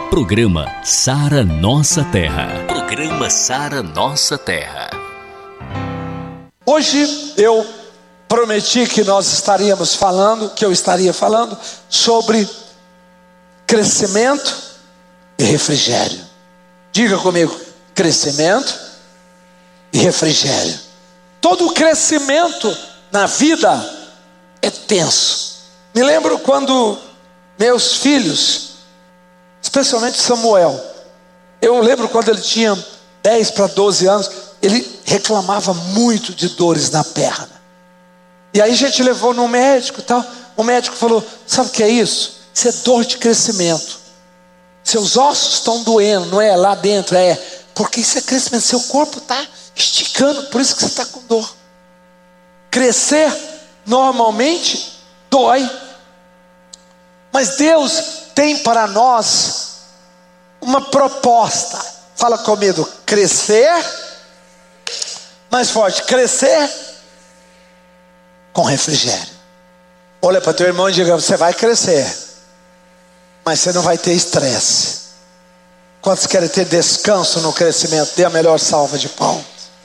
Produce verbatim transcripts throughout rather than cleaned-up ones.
Programa Sara Nossa Terra. Programa Sara Nossa Terra. Hoje eu prometi que nós estaríamos falando, que eu estaria falando sobre crescimento e refrigério. Diga comigo, crescimento e refrigério. Todo crescimento na vida é tenso. Me lembro quando meus filhos, especialmente Samuel, eu lembro quando ele tinha dez para doze anos, ele reclamava muito de dores na perna. E aí a gente levou no médico e tal. O médico falou: sabe o que é isso? Isso é dor de crescimento. Seus ossos estão doendo, não é lá dentro, é porque isso é crescimento. Seu corpo está esticando, por isso que você está com dor. Crescer normalmente dói, mas Deus tem para nós uma proposta. Fala comigo, crescer, mais forte, crescer com refrigério. Olha para teu irmão e diga: você vai crescer, mas você não vai ter estresse. Quantos querem ter descanso no crescimento? Dê a melhor salva de palmas.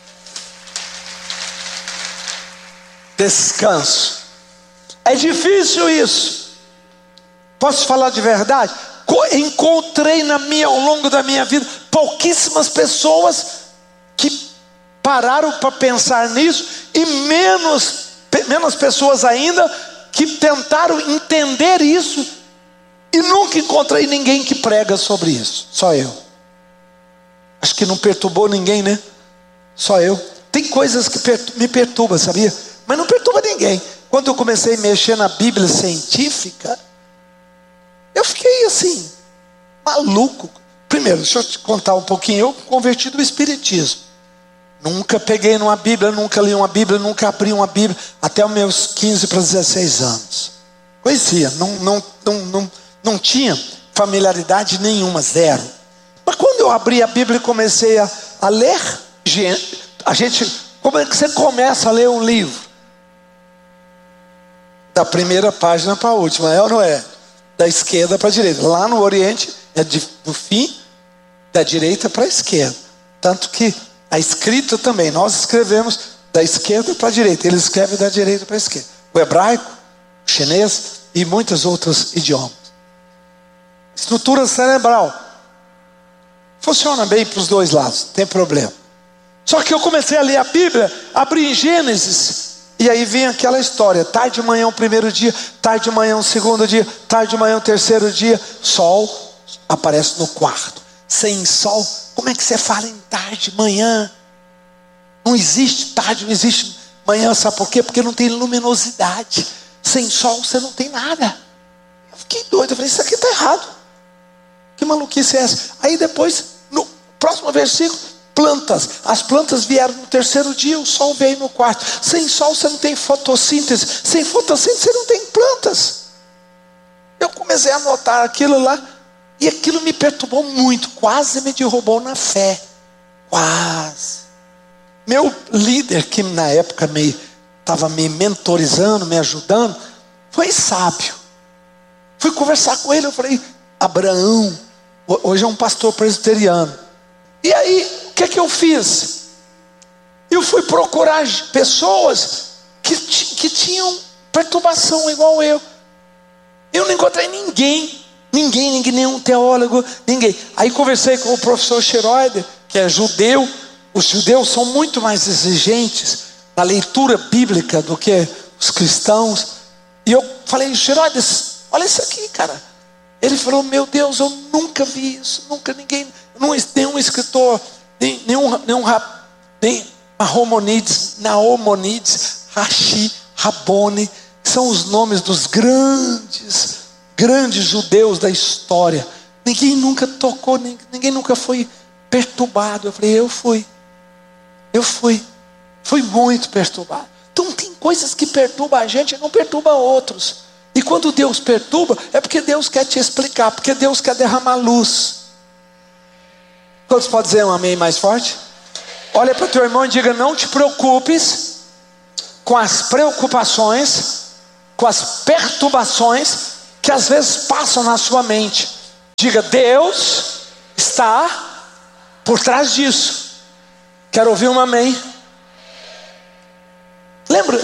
Descanso. É difícil isso. Posso falar de verdade? Encontrei na minha, ao longo da minha vida pouquíssimas pessoas que pararam para pensar nisso, e menos, menos pessoas ainda que tentaram entender isso, e nunca encontrei ninguém que prega sobre isso. Só eu. Acho que não perturbou ninguém, né? Só eu. Tem coisas que pertur- me perturbam, sabia? Mas não perturba ninguém. Quando eu comecei a mexer na Bíblia científica, eu fiquei assim, maluco. Primeiro, deixa eu te contar um pouquinho. Eu converti do Espiritismo. Nunca peguei numa Bíblia, nunca li uma Bíblia, nunca abri uma Bíblia, até os meus quinze para dezesseis anos. Conhecia, não, não, não, não, não tinha familiaridade nenhuma, zero. Mas quando eu abri a Bíblia e comecei a, a ler, a gente, como é que você começa a ler um livro? Da primeira página para a última, é ou não é? Da esquerda para a direita. Lá no Oriente é de, do fim da direita para a esquerda. Tanto que a escrita também, nós escrevemos da esquerda para a direita, eles escrevem da direita para a esquerda. O hebraico, o chinês e muitos outros idiomas. Estrutura cerebral funciona bem para os dois lados, não tem problema. Só que eu comecei a ler a Bíblia, abri em Gênesis, e aí vem aquela história: tarde de manhã o primeiro dia, tarde de manhã o segundo dia, tarde de manhã o terceiro dia. Sol aparece no quarto. Sem sol, como é que você fala em tarde, manhã? Não existe tarde, não existe manhã. Sabe por quê? Porque não tem luminosidade. Sem sol você não tem nada. Eu fiquei doido, eu falei: isso aqui está errado. Que maluquice é essa? Aí depois, no próximo versículo, plantas. As plantas vieram no terceiro dia, o sol veio no quarto. Sem sol você não tem fotossíntese. Sem fotossíntese você não tem plantas. Eu comecei a notar aquilo lá, e aquilo me perturbou muito. Quase me derrubou na fé. Quase. Meu líder, que na época me estava me mentorizando, me ajudando, foi sábio. Fui conversar com ele, eu falei: Abraão, hoje é um pastor presbiteriano. E aí, o que é que eu fiz? Eu fui procurar pessoas que, que tinham perturbação igual eu. Eu não encontrei ninguém, ninguém, ninguém, nenhum teólogo, ninguém. Aí conversei com o professor Schroeder, que é judeu. Os judeus são muito mais exigentes na leitura bíblica do que os cristãos. E eu falei: Schroeder, olha isso aqui, cara. Ele falou: meu Deus, eu nunca vi isso, nunca ninguém, não, nenhum escritor, nem, nenhum, nenhum nem Maimonides, Naumonides, Rashi, Rabone, são os nomes dos grandes, grandes judeus da história. Ninguém nunca tocou, ninguém, ninguém nunca foi perturbado. Eu falei: eu fui, eu fui, fui muito perturbado. Então tem coisas que perturbam a gente e não perturbam outros. E quando Deus perturba, é porque Deus quer te explicar, porque Deus quer derramar luz. Todos podem dizer um amém mais forte? Olha para o teu irmão e diga: não te preocupes com as preocupações, com as perturbações que às vezes passam na sua mente. Diga: Deus está por trás disso. Quero ouvir um amém. Lembra?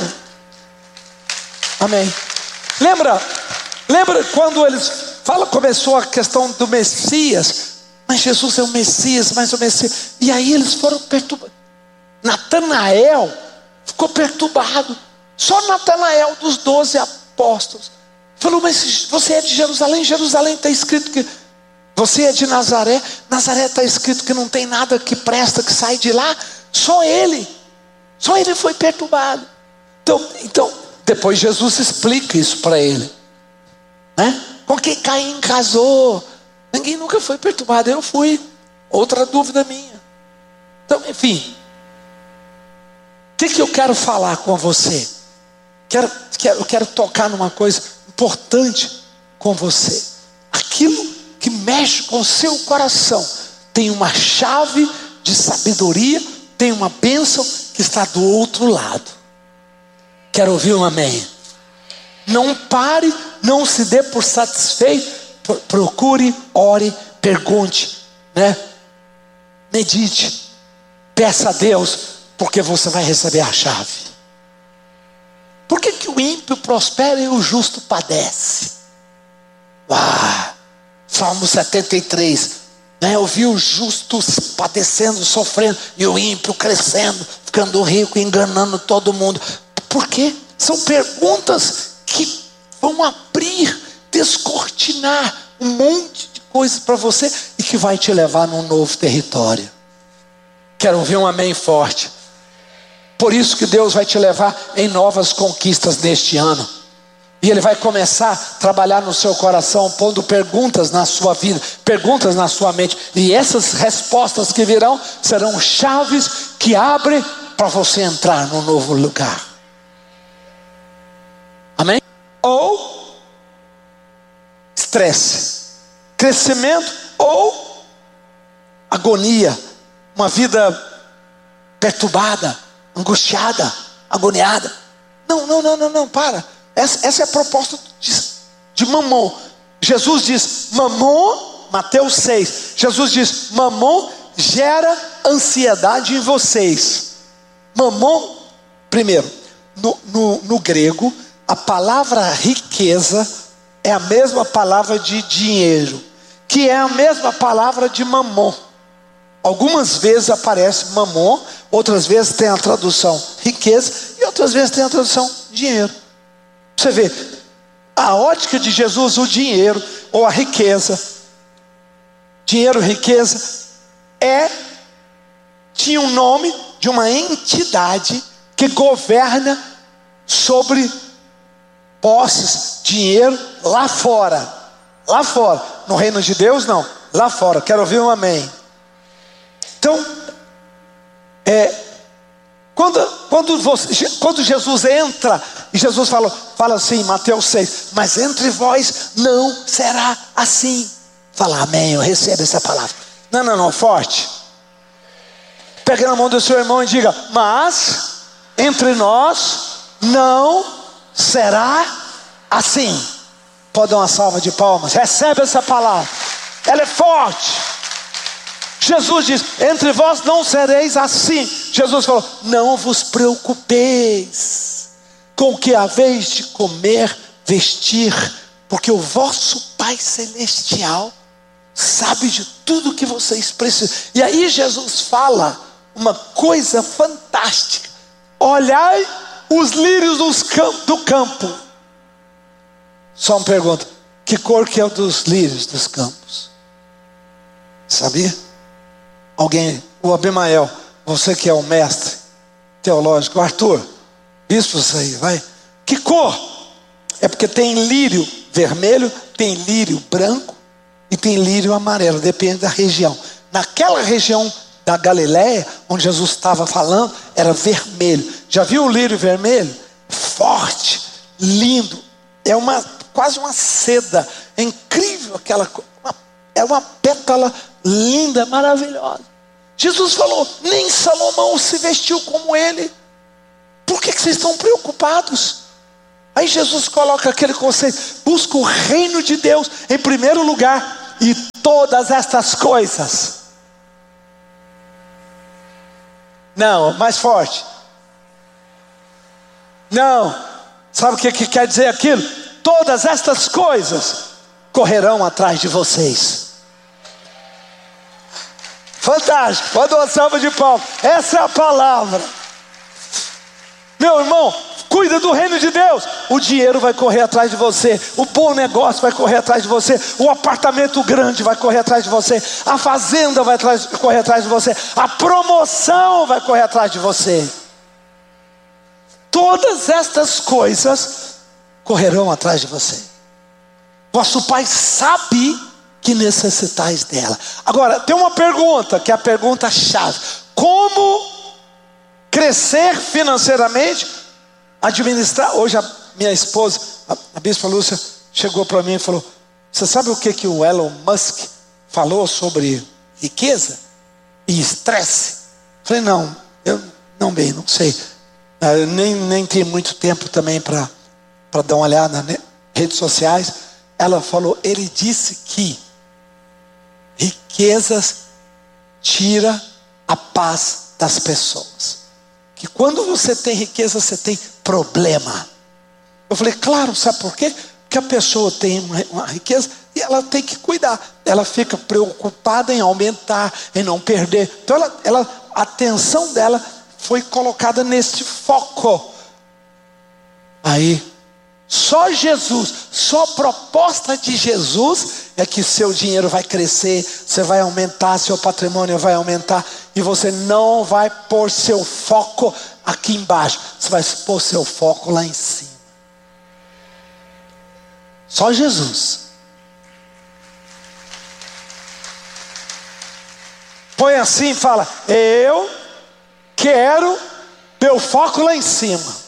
Amém. Lembra? Lembra quando eles falam, começou a questão do Messias? Mas Jesus é o Messias, mas o Messias. E aí eles foram perturbados. Natanael ficou perturbado. Só Natanael dos doze apóstolos falou: mas você é de Jerusalém? Jerusalém está escrito que você é de Nazaré. Nazaré está escrito que não tem nada que presta, que sai de lá. Só ele, só ele foi perturbado. Então, então depois Jesus explica isso para ele, né? Com quem Caim casou, ninguém nunca foi perturbado, eu fui. Outra dúvida minha. Então, enfim, o que, que eu quero falar com você? Quero, quero, eu quero tocar numa coisa importante com você. Aquilo que mexe com o seu coração tem uma chave de sabedoria, tem uma bênção que está do outro lado. Quero ouvir um amém. Não pare, não se dê por satisfeito. Procure, ore, pergunte, né? Medite, peça a Deus, porque você vai receber a chave. Por que que o ímpio prospera e o justo padece? Uau! Salmo setenta e três, né? Eu vi os justos padecendo, sofrendo, e o ímpio crescendo, ficando rico, enganando todo mundo. Por quê? São perguntas que vão abrir, descortinar um monte de coisas para você e que vai te levar num novo território. Quero ouvir um amém forte. Por isso que Deus vai te levar em novas conquistas neste ano. E Ele vai começar a trabalhar no seu coração, pondo perguntas na sua vida, perguntas na sua mente. E essas respostas que virão serão chaves que abrem para você entrar num novo lugar. Amém? Ou estresse, crescimento ou agonia, uma vida perturbada, angustiada, agoniada. Não, não, não, não, não, para. Essa, essa é a proposta de, de Mamon. Jesus diz: Mamon, Mateus seis. Jesus diz: Mamon gera ansiedade em vocês. Mamon, primeiro, no, no, no grego, a palavra riqueza é a mesma palavra de dinheiro, que é a mesma palavra de mamon. Algumas vezes aparece mamon, outras vezes tem a tradução riqueza, e outras vezes tem a tradução dinheiro. Você vê, a ótica de Jesus, o dinheiro ou a riqueza, dinheiro, riqueza, é, tinha um nome de uma entidade que governa sobre posses, dinheiro lá fora. Lá fora, no reino de Deus não, lá fora. Quero ouvir um amém. Então, é, quando, quando, você, quando Jesus entra, e Jesus fala, fala assim, Mateus seis, mas entre vós não será assim. Fala amém, eu recebo essa palavra. Não, não, não, forte. Pegue na mão do seu irmão e diga: mas entre nós não será assim. Pode dar uma salva de palmas. Recebe essa palavra, ela é forte. Jesus diz: entre vós não sereis assim. Jesus falou: não vos preocupeis com o que haveis de comer, vestir, porque o vosso Pai Celestial sabe de tudo que vocês precisam. E aí Jesus fala uma coisa fantástica: olhai os lírios dos camp- do campo. Só uma pergunta: que cor que é o dos lírios dos campos? Sabia? Alguém, o Abimael, você que é o mestre teológico, Arthur, isso aí, vai. Que cor? É porque tem lírio vermelho, tem lírio branco e tem lírio amarelo, depende da região. Naquela região da Galileia, onde Jesus estava falando, era vermelho. Já viu o lírio vermelho? Forte, lindo, é uma, quase uma seda, é incrível aquela coisa, é uma pétala linda, maravilhosa. Jesus falou: nem Salomão se vestiu como ele. Por que, que vocês estão preocupados? Aí Jesus coloca aquele conceito: busca o reino de Deus em primeiro lugar, e todas estas coisas. Não, mais forte. Não, sabe o que, que quer dizer aquilo? Todas estas coisas correrão atrás de vocês. Fantástico, pode dar uma salva de palmas. Essa é a palavra. Meu irmão, cuida do reino de Deus. O dinheiro vai correr atrás de você. O bom negócio vai correr atrás de você. O apartamento grande vai correr atrás de você. A fazenda vai atrás, correr atrás de você. A promoção vai correr atrás de você. Todas estas coisas correrão atrás de você. Vosso Pai sabe que necessitais dela. Agora, tem uma pergunta, que é a pergunta-chave. Como crescer financeiramente, administrar? Hoje a minha esposa, a, a bispa Lúcia, chegou para mim e falou: você sabe o que, que o Elon Musk falou sobre riqueza e estresse? Falei, não, eu não bem, não sei. Eu nem, nem tenho muito tempo também para para dar uma olhada nas redes sociais. Ela falou, ele disse que riquezas tira a paz das pessoas. Que quando você tem riqueza, você tem problema. Eu falei, claro, sabe por quê? Porque a pessoa tem uma, uma riqueza e ela tem que cuidar. Ela fica preocupada em aumentar, em não perder. Então ela, ela, a atenção dela foi colocada nesse foco. Aí, só Jesus, só a proposta de Jesus é que seu dinheiro vai crescer, você vai aumentar, seu patrimônio vai aumentar, e você não vai pôr seu foco aqui embaixo, você vai pôr seu foco lá em cima. Só Jesus. Põe assim e fala, eu quero meu foco lá em cima.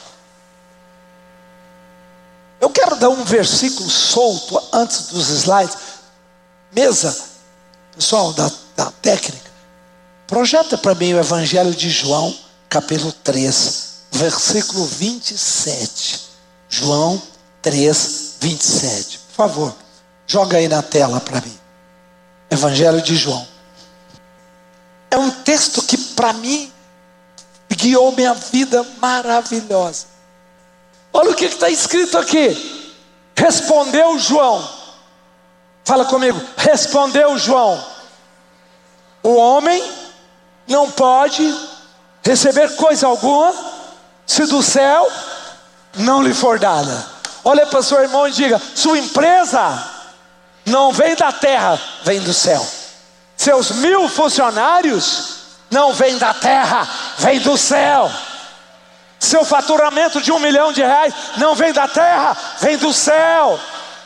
Eu quero dar um versículo solto antes dos slides. Mesa, pessoal da, da técnica, projeta para mim o Evangelho de João, capítulo três, versículo vinte e sete. João três, vinte e sete. Por favor, joga aí na tela para mim. Evangelho de João. É um texto que para mim guiou minha vida maravilhosa. Olha o que está escrito aqui. Respondeu João. Fala comigo. Respondeu João. O homem não pode receber coisa alguma se do céu não lhe for dada. Olha para o seu irmão e diga: sua empresa não vem da terra, vem do céu. Seus mil funcionários não vêm da terra, vem do céu. Seu faturamento de um milhão de reais não vem da terra, vem do céu.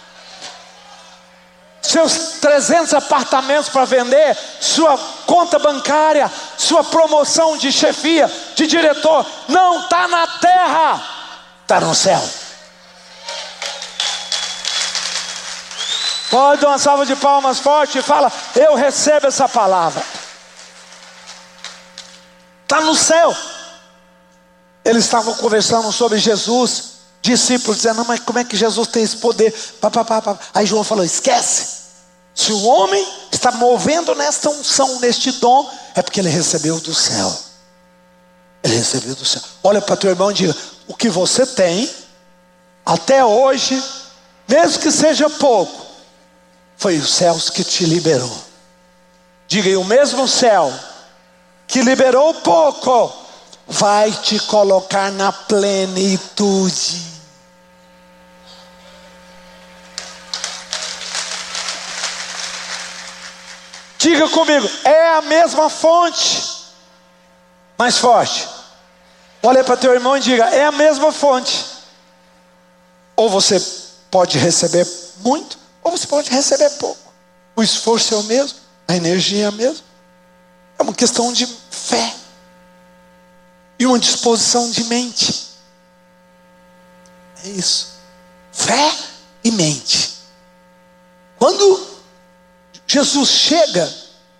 Seus trezentos apartamentos para vender, sua conta bancária, sua promoção de chefia, de diretor, não está na terra, está no céu. Pode dar uma salva de palmas forte e fala: eu recebo essa palavra. Está no céu. Eles estavam conversando sobre Jesus, discípulos dizendo: não, mas como é que Jesus tem esse poder? Pá, pá, pá, pá. Aí João falou: esquece. Se o homem está movendo nesta unção, neste dom, é porque ele recebeu do céu. Ele recebeu do céu. Olha para teu irmão e diga: o que você tem até hoje, mesmo que seja pouco, foi os céus que te liberou. Diga: e o mesmo céu que liberou pouco vai te colocar na plenitude. Diga comigo: é a mesma fonte. Mais forte. Olha para teu irmão e diga: é a mesma fonte. Ou você pode receber muito, ou você pode receber pouco. O esforço é o mesmo, a energia é a mesma. É uma questão de fé e uma disposição de mente. É isso. Fé e mente. Quando Jesus chega,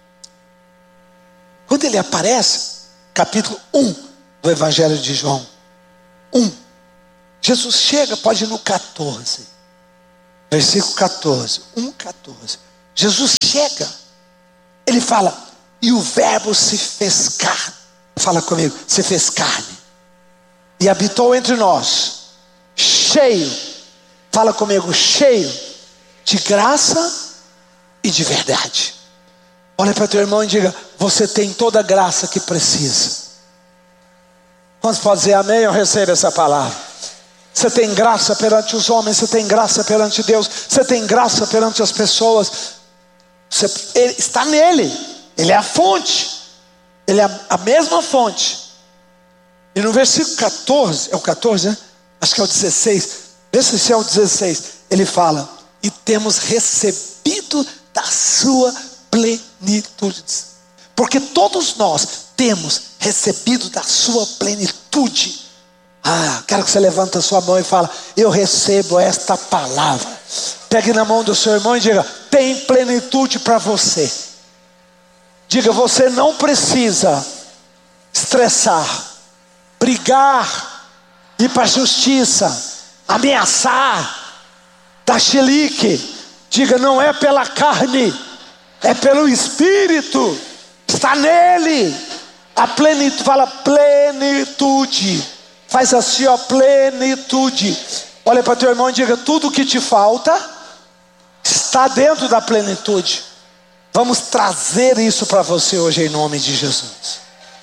quando ele aparece, capítulo um do Evangelho de João, um, Jesus chega, pode ir no catorze, versículo catorze, um, catorze. Jesus chega, ele fala, e o verbo se fez carne. Fala comigo, se fez carne. E habitou entre nós, cheio, fala comigo, cheio de graça e de verdade. Olha para teu irmão e diga, você tem toda a graça que precisa. Quantos podem dizer amém? Eu recebo essa palavra. Você tem graça perante os homens, você tem graça perante Deus, você tem graça perante as pessoas. Você, ele está nele, ele é a fonte, ele é a, a mesma fonte. E no versículo catorze, é o catorze, né? Acho que é o dezesseis, vê se é o dezesseis, ele fala, e temos recebido da sua plenitude, porque todos nós temos recebido da sua plenitude. Ah, quero que você levante a sua mão e fala, eu recebo esta palavra. Pegue na mão do seu irmão e diga, tem plenitude para você. Diga, você não precisa estressar, brigar, ir para a justiça, ameaçar, dar chilique. Diga, não é pela carne, é pelo Espírito, está nele. A plenitude, fala plenitude. Faz assim, ó, plenitude. Olha para teu irmão e diga, tudo que te falta está dentro da plenitude. Vamos trazer isso para você hoje em nome de Jesus.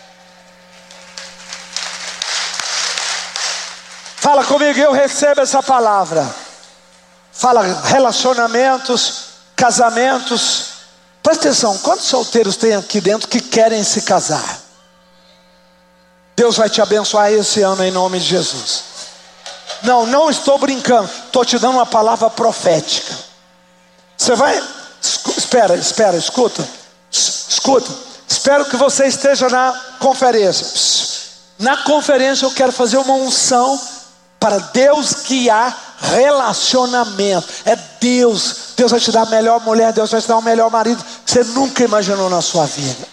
Fala comigo, eu recebo essa palavra. Fala relacionamentos, casamentos. Presta atenção, quantos solteiros tem aqui dentro que querem se casar? Deus vai te abençoar esse ano em nome de Jesus. Não, não estou brincando, estou te dando uma palavra profética. Você vai, espera, espera, escuta, escuta. Espero que você esteja na conferência. Na conferência eu quero fazer uma unção para Deus guiar relacionamento. É Deus, Deus vai te dar a melhor mulher, Deus vai te dar o melhor marido que você nunca imaginou na sua vida.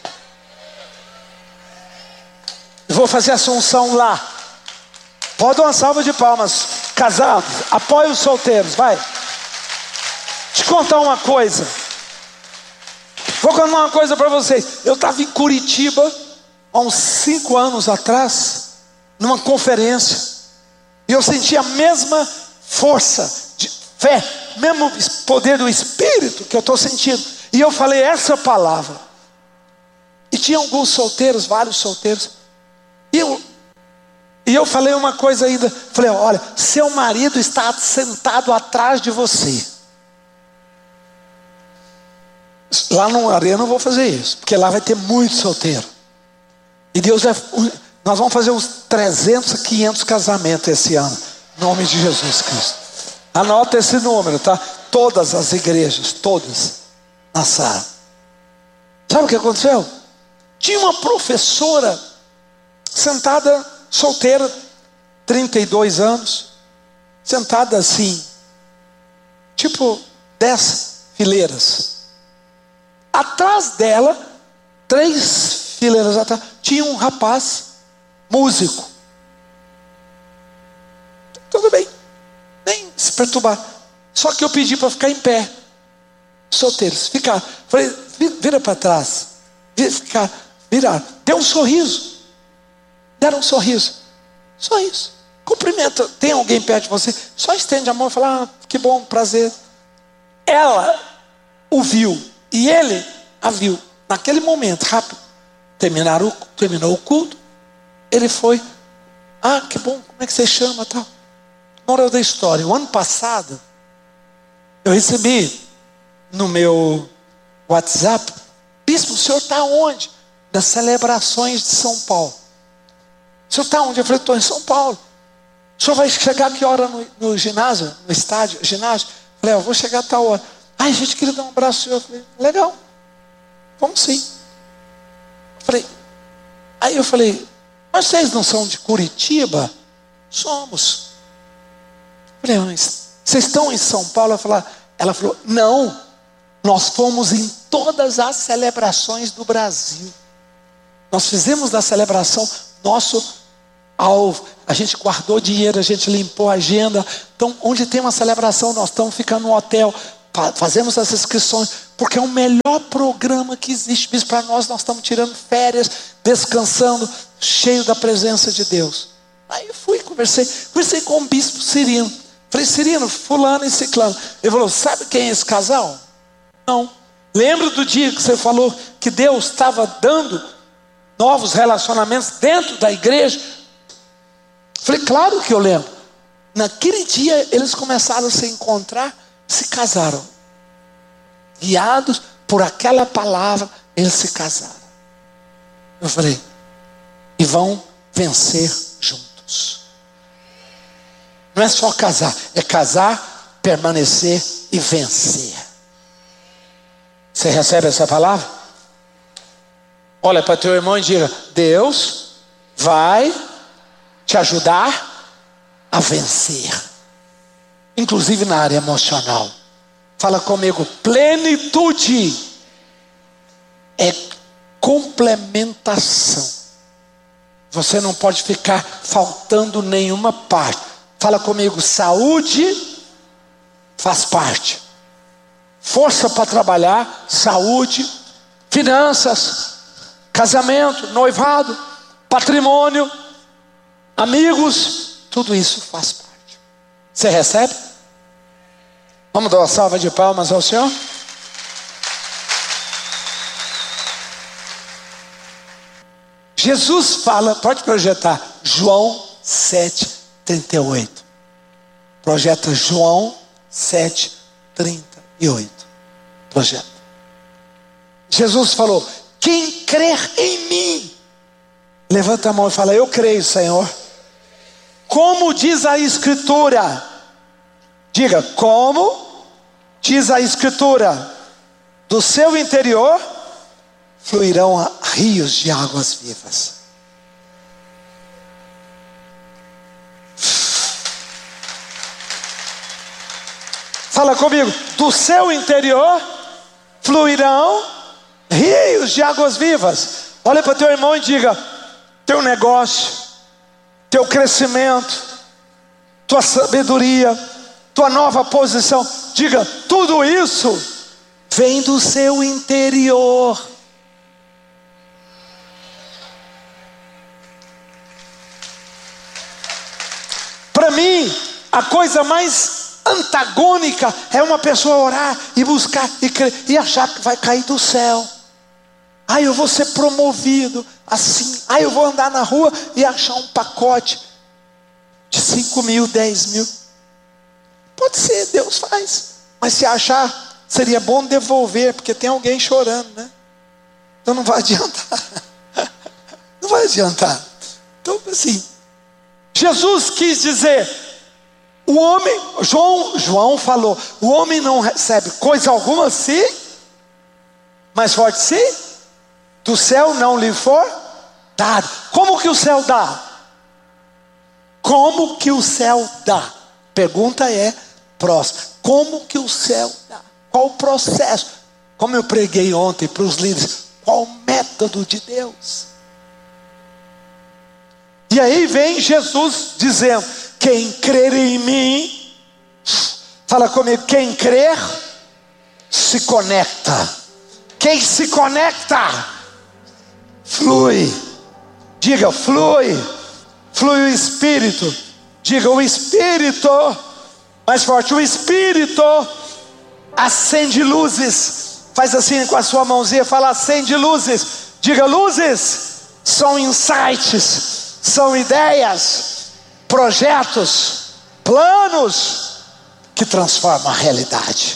Eu vou fazer essa unção lá. Pode dar uma salva de palmas. Casados, apoie os solteiros, vai. Te contar uma coisa. Vou contar uma coisa para vocês. Eu estava em Curitiba há uns cinco anos atrás, numa conferência, e eu senti a mesma força de fé, mesmo poder do Espírito que eu estou sentindo. E eu falei essa palavra. E tinha alguns solteiros, vários solteiros. E eu, e eu falei uma coisa ainda. Falei, olha, seu marido está sentado atrás de você. Lá no Arena eu não vou fazer isso, porque lá vai ter muito solteiro. E Deus vai, nós vamos fazer uns trezentos a quinhentos casamentos esse ano, em nome de Jesus Cristo. Anota esse número, tá? Todas as igrejas, todas na sala. Sabe o que aconteceu? Tinha uma professora sentada, solteira, trinta e dois anos, sentada assim, tipo dez fileiras. Atrás dela, três fileiras atrás, tinha um rapaz, músico. Tudo bem, nem se perturbar. Só que eu pedi para ficar em pé. Solteiros, ficar. Falei, vira para trás. Vira, ficar, virar. Deu um sorriso. Deram um sorriso. Só isso. Cumprimenta. Tem alguém perto de você? Só estende a mão e fala, ah, que bom, prazer. Ela o viu. E ele a viu. Naquele momento, rápido. Terminaram, terminou o culto. Ele foi. Ah, que bom. Como é que você chama? Tal. Moral da história. O ano passado, eu recebi no meu WhatsApp, bispo, o senhor está onde? Das celebrações de São Paulo. O senhor está onde? Eu falei, estou em São Paulo. O senhor vai chegar a que hora no, no ginásio, no estádio, ginásio? Eu falei, eu vou chegar a tal hora. Ai, a gente queria dar um abraço ao senhor. Eu falei, legal, vamos sim. Eu falei, aí eu falei, mas vocês não são de Curitiba? Somos. Eu falei, mas vocês estão em São Paulo? Eu falei, ela falou, não, nós fomos em todas as celebrações do Brasil. Nós fizemos da celebração nosso alvo. A gente guardou dinheiro, a gente limpou a agenda. Então, onde tem uma celebração, nós estamos ficando no hotel, fazemos as inscrições, porque é o melhor programa que existe. Mas para nós, nós estamos tirando férias, descansando, cheio da presença de Deus. Aí eu fui, conversei, conversei com o bispo Cirino. Falei, Cirino, fulano e ciclano. Ele falou, sabe quem é esse casal? Não. Lembra do dia que você falou que Deus estava dando novos relacionamentos dentro da igreja? Falei, claro que eu lembro. Naquele dia eles começaram a se encontrar, se casaram. Guiados por aquela palavra, eles se casaram. Eu falei, e vão vencer juntos. Não é só casar, é casar, permanecer e vencer. Você recebe essa palavra? Olha para teu irmão e diga, Deus vai te ajudar a vencer, inclusive na área emocional. Fala comigo, plenitude é complementação. Você não pode ficar faltando nenhuma parte. Fala comigo, saúde faz parte. Força para trabalhar, saúde, finanças, casamento, noivado, patrimônio, amigos, tudo isso faz parte. Você recebe? Vamos dar uma salva de palmas ao Senhor? Jesus fala, pode projetar, João sete, trinta e oito. Projeta João sete, trinta e oito. Projeta. Jesus falou, quem crer em mim, levanta a mão e fala, eu creio, Senhor. Como diz a Escritura, diga, como diz a Escritura, do seu interior fluirão rios de águas vivas. Fala comigo, do seu interior fluirão rios de águas vivas. Olha para teu irmão e diga, teu negócio, teu crescimento, tua sabedoria, tua nova posição, diga, tudo isso vem do seu interior. Para mim, a coisa mais antagônica é uma pessoa orar e buscar e, crer, e achar que vai cair do céu. Ah, eu vou ser promovido assim. Ah, eu vou andar na rua e achar um pacote de cinco mil, dez mil. Pode ser, Deus faz. Mas se achar, seria bom devolver, porque tem alguém chorando, né? Então não vai adiantar. Não vai adiantar. Então assim, Jesus quis dizer, o homem, João, João falou, o homem não recebe coisa alguma se, mais forte se, do céu não lhe for dado. Como que o céu dá? Como que o céu dá? Pergunta é próxima. Como que o céu dá? Qual o processo? Como eu preguei ontem para os líderes, qual o método de Deus? E aí vem Jesus dizendo, quem crer em mim, fala comigo, quem crer, se conecta. Quem se conecta, flui. Diga, flui. Flui o Espírito. Diga, o Espírito, mais forte, o Espírito acende luzes. Faz assim com a sua mãozinha, fala, acende luzes. Diga, luzes são insights, são ideias, projetos, planos que transformam a realidade.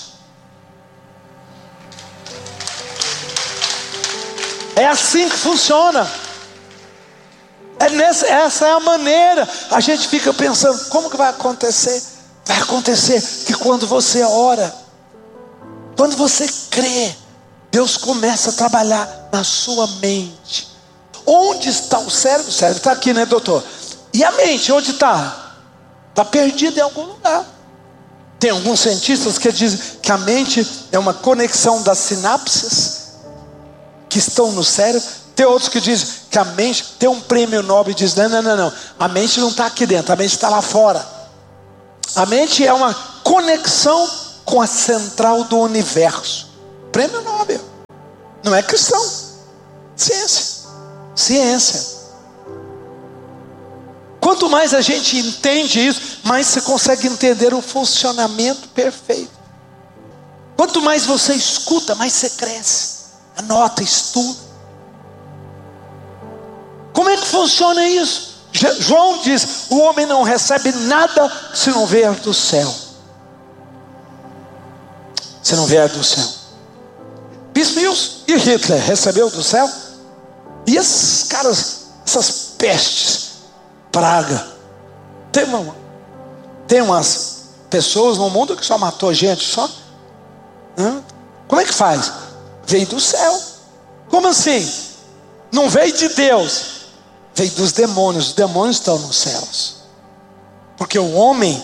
É assim que funciona. É nessa, essa é a maneira. A gente fica pensando, como que vai acontecer? Vai acontecer que quando você ora, quando você crê, Deus começa a trabalhar na sua mente. Onde está o cérebro? O cérebro está aqui, né, doutor? E a mente, onde está? Está perdida em algum lugar. Tem alguns cientistas que dizem que a mente é uma conexão das sinapses que estão no cérebro. Tem outros que dizem que a mente, tem um prêmio Nobel e diz, não, não, não, não, a mente não está aqui dentro, a mente está lá fora. A mente é uma conexão com a central do universo. prêmio Nobel. Não é cristão. Ciência. Ciência. Quanto mais a gente entende isso, mais você consegue entender o funcionamento perfeito. Quanto mais você escuta, mais você cresce. Anota, estuda. Como é que funciona isso? João diz: o homem não recebe nada se não vier do céu. Se não vier do céu. Bispo e Hitler recebeu do céu? E esses caras, essas pestes, praga. Tem, uma, tem umas pessoas no mundo que só matou gente, só. Hã? Como é que faz? Veio do céu. Como assim? Não veio de Deus. Veio dos demônios. Os demônios estão nos céus. Porque o homem,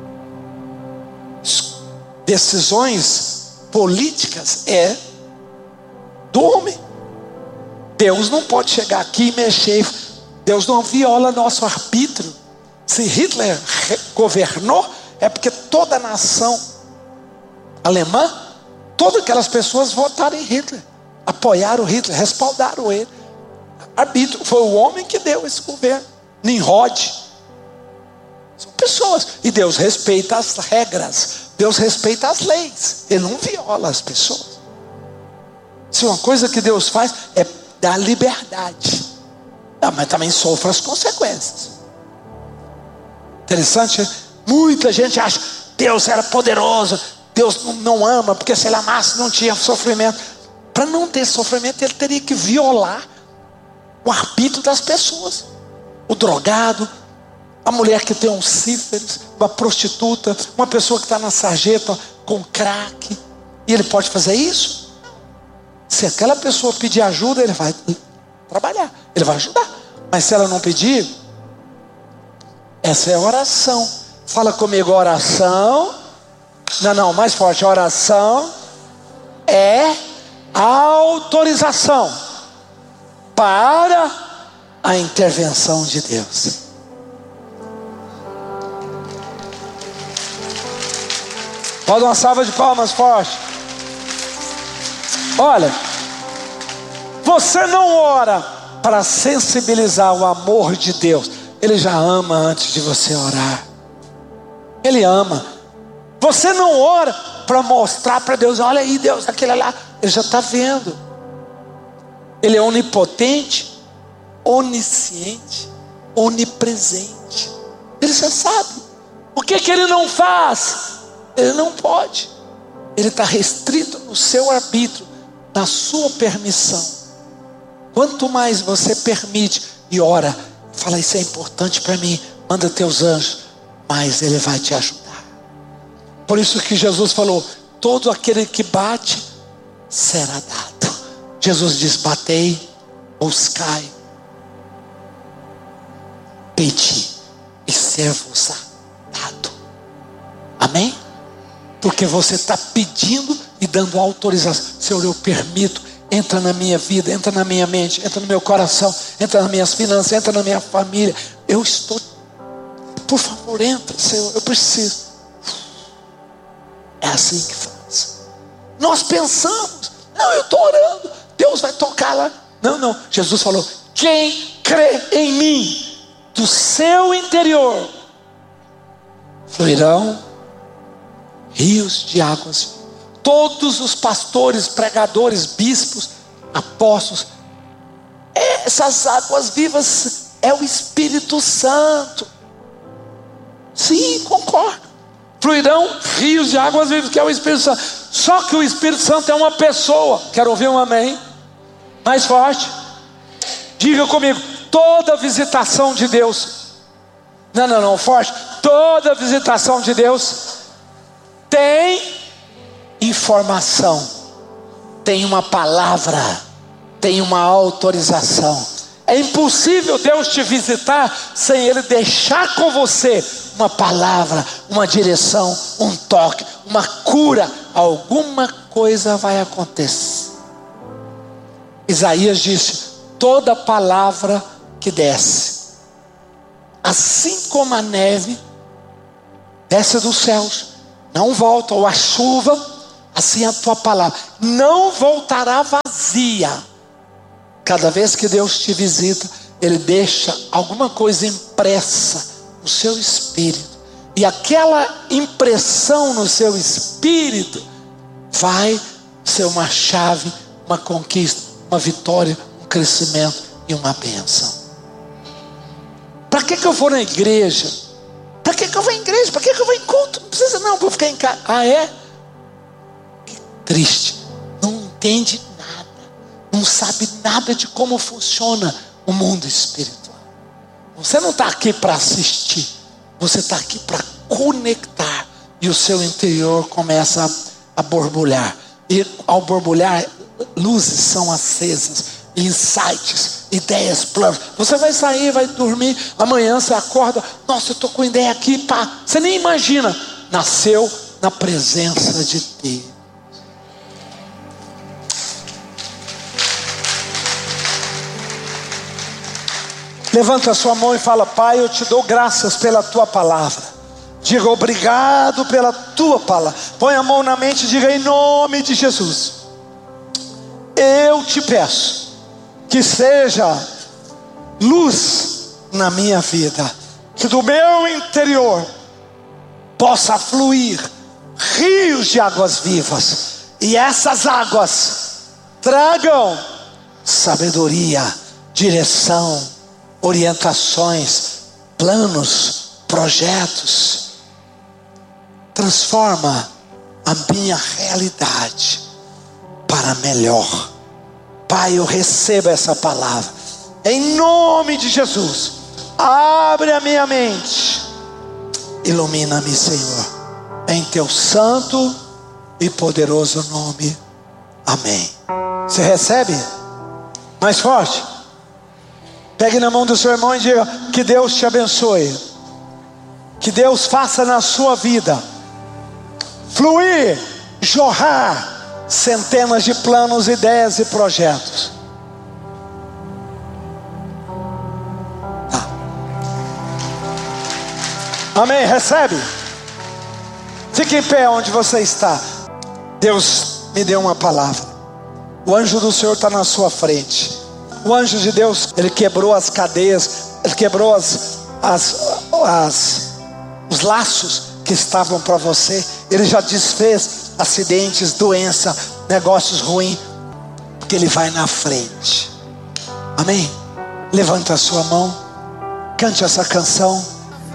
decisões políticas é do homem. Deus não pode chegar aqui e mexer. Deus não viola nosso arbítrio. Se Hitler governou, é porque toda a nação alemã, todas aquelas pessoas votaram em Hitler, apoiaram Hitler, respaldaram ele. Arbítrio, foi o homem que deu esse governo. Nimrod. São pessoas. E Deus respeita as regras. Deus respeita as leis. Ele não viola as pessoas. Se uma coisa que Deus faz é dar liberdade, ah, mas também sofre as consequências. Interessante. Muita gente acha que Deus era poderoso, Deus não, não ama, porque se ele amasse não tinha sofrimento. Para não ter sofrimento, ele teria que violar o arbítrio das pessoas. O drogado, a mulher que tem um sífilis, uma prostituta, uma pessoa que está na sarjeta com crack. E ele pode fazer isso? Se aquela pessoa pedir ajuda, ele vai trabalhar, ele vai ajudar. Mas se ela não pedir, essa é a oração. Fala comigo, oração. Não, não, mais forte. Oração é autorização para a intervenção de Deus. Pode dar uma salva de palmas forte. Olha, você não ora para sensibilizar o amor de Deus. Ele já ama antes de você orar. Ele ama. Você não ora para mostrar para Deus: olha aí Deus, aquele lá. Ele já está vendo. Ele é onipotente, onisciente, onipresente. Ele já sabe. O que que ele não faz? Ele não pode. Ele está restrito no seu arbítrio, na sua permissão. Quanto mais você permite e ora, fala: isso é importante para mim, manda teus anjos, mais ele vai te ajudar. Por isso que Jesus falou: todo aquele que bate será dado. Jesus diz: batei, buscai, pedi e ser-vos dado. Amém? Porque você está pedindo e dando autorização. Senhor, eu permito. Entra na minha vida, entra na minha mente, entra no meu coração, entra nas minhas finanças, entra na minha família. Eu estou, por favor, entra, Senhor, eu preciso. É assim que faz. Nós pensamos: não, eu estou orando, Deus vai tocar lá. Não, não, Jesus falou: quem crê em mim, do seu interior fluirão rios de águas. Todos os pastores, pregadores, bispos, apóstolos, essas águas vivas é o Espírito Santo. Sim, concordo. Fluirão rios de águas vivas, que é o Espírito Santo. Só que o Espírito Santo é uma pessoa. Quero ouvir um amém? Mais forte. Diga comigo: toda visitação de Deus. Não, não, não, forte. Toda visitação de Deus tem informação, tem uma palavra, tem uma autorização. É impossível Deus te visitar sem Ele deixar com você uma palavra, uma direção, um toque, uma cura. Alguma coisa vai acontecer. Isaías disse: toda palavra que desce, assim como a neve desce dos céus, não volta, ou a chuva assim a tua palavra não voltará vazia. Cada vez que Deus te visita, Ele deixa alguma coisa impressa no seu espírito. E aquela impressão no seu espírito vai ser uma chave, uma conquista, uma vitória, um crescimento e uma bênção. Para que que eu vou na igreja? Para que que eu vou em igreja? Para que que eu vou em culto? Não precisa não, para ficar em casa. Ah, é? Que triste. Não entende nada. Não sabe nada de como funciona o mundo espiritual. Você não está aqui para assistir. Você está aqui para conectar. E o seu interior começa a, a borbulhar. E ao borbulhar, luzes são acesas. Insights, ideias, planos. Você vai sair, vai dormir. Amanhã você acorda. Nossa, eu estou com ideia aqui. Pá. Você nem imagina. Nasceu na presença de Deus. Levanta a sua mão e fala: Pai, eu te dou graças pela tua palavra. Diga obrigado pela tua palavra. Põe a mão na mente e diga: em nome de Jesus, eu te peço que seja luz na minha vida, que do meu interior possa fluir rios de águas vivas, e essas águas tragam sabedoria, direção, orientações, planos, projetos. Transforma a minha realidade para melhor. Pai, eu recebo essa palavra em nome de Jesus. Abre a minha mente, ilumina-me, Senhor, em teu santo e poderoso nome. Amém. Você recebe? Mais forte. Pegue na mão do seu irmão e diga: que Deus te abençoe. Que Deus faça na sua vida fluir, jorrar centenas de planos, ideias e projetos. Tá. Amém? Recebe? Fique em pé onde você está. Deus me deu uma palavra. O anjo do Senhor está na sua frente. O anjo de Deus, ele quebrou as cadeias, ele quebrou as, as, as, os laços que estavam para você. Ele já desfez acidentes, doença, negócios ruins, porque ele vai na frente. Amém? Levanta a sua mão, cante essa canção.